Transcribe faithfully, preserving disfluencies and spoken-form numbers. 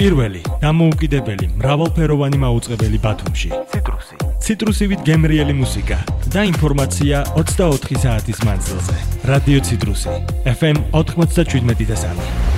პირველი, დამოუკიდებელი, მრავალფეროვანი მაუწყებელი ბათუმში. ციტრუსი. ციტრუსივით გემრიელი მუსიკა და ინფორმაცია ოცდაოთხი საათის მანძილზე. რადიო ციტრუსი, ეფ ემ ოთხმოცდაშვიდმეტი და სამი.